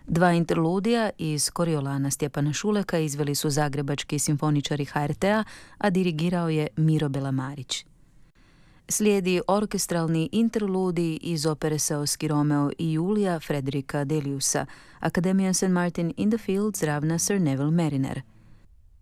2 interludija iz Koriolana Stjepana Šuleka izveli su zagrebački simfoničari HRT-a, a dirigirao je Miro Belamarić. Slijedi orkestralni interludij iz opere Seoski Romeo i Julija Frederika Deliusa, Akademija St. Martin in the Fields ravna Sir Neville Mariner.